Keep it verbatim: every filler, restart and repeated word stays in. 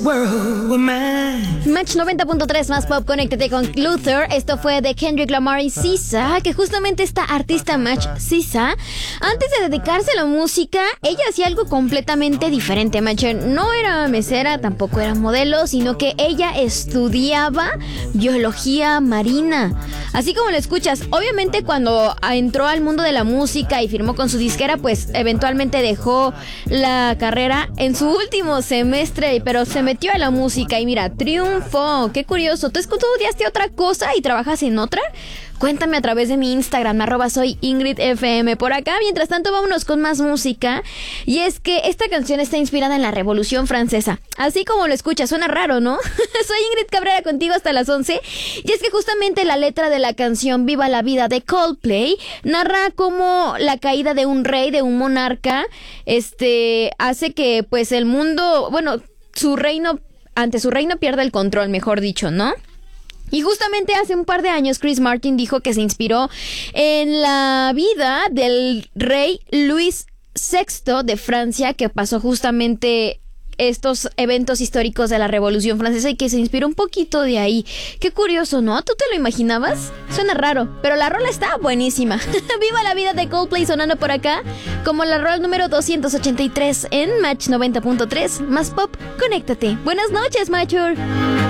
Match noventa punto tres más pop, conéctate con Luther. Esto fue de Kendrick Lamar y S Z A, que justamente esta artista Match, S Z A, antes de dedicarse a la música, ella hacía algo completamente diferente. Match no era mesera, tampoco era modelo, sino que ella estudiaba biología marina. Así como lo escuchas, obviamente cuando entró al mundo de la música y firmó con su disquera, pues eventualmente dejó la carrera en su último semestre, pero se metió a la música y mira, triunfó. Qué curioso. ¿Tú estudiaste otra cosa y trabajas en otra? Cuéntame a través de mi Instagram, arroba soy Ingrid F M. Por acá, mientras tanto, vámonos con más música. Y es que esta canción está inspirada en la Revolución Francesa. Así como lo escuchas, suena raro, ¿no? Soy Ingrid Cabrera contigo hasta las once. Y es que justamente la letra de la canción Viva la Vida de Coldplay narra cómo la caída de un rey, de un monarca, este, hace que pues el mundo, bueno, su reino, ante su reino pierde el control, mejor dicho, ¿no? Y justamente hace un par de años Chris Martin dijo que se inspiró en la vida del rey Luis sexto de Francia, que pasó justamente estos eventos históricos de la Revolución Francesa y que se inspiró un poquito de ahí. Qué curioso, ¿no? ¿Tú te lo imaginabas? Suena raro, pero la rola está buenísima. Viva la Vida de Coldplay sonando por acá como la rola número doscientos ochenta y tres en Match noventa punto tres. Más pop, conéctate. Buenas noches, Mature.